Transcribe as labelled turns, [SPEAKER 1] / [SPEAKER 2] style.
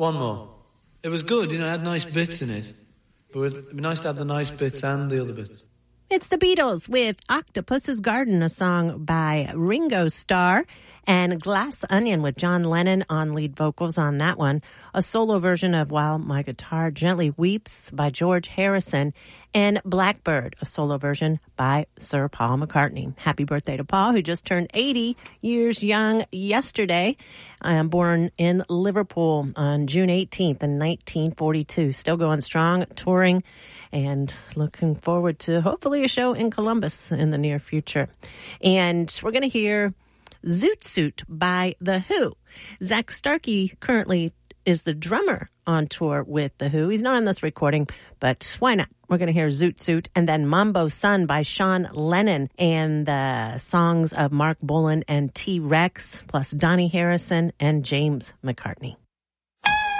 [SPEAKER 1] One more. It was good, it had nice bits in it. But it'd be nice to have the nice bits and the other bits.
[SPEAKER 2] It's the Beatles with Octopus's Garden, a song by Ringo Starr, and Glass Onion with John Lennon on lead vocals on that one. A solo version of While My Guitar Gently Weeps by George Harrison, and Blackbird, a solo version by Sir Paul McCartney. Happy birthday to Paul, who just turned 80 years young yesterday. Born in Liverpool on June 18th in 1942. Still going strong, touring, and looking forward to hopefully a show in Columbus in the near future. And we're going to hear Zoot Suit by The Who. Zach Starkey currently is the drummer on tour with The Who. He's not on this recording, but why not? We're going to hear Zoot Suit, and then Mambo Sun by Sean Lennon, and the songs of Mark Bolan and T-Rex, plus Donnie Harrison and James McCartney.